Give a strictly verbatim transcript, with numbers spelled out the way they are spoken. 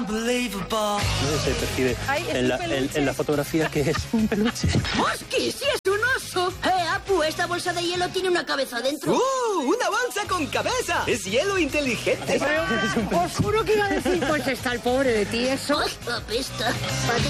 No se percibe en la, en, en la fotografía que es un peluche. ¡Hosky! ¡Sí es un oso! ¡Eh, Apu! Esta bolsa de hielo tiene una cabeza dentro. ¡Uh! ¡Una bolsa con cabeza! ¡Es hielo inteligente! Os juro que iba a decir, pues está el pobre de ti, eso. ¡Ay, apesta!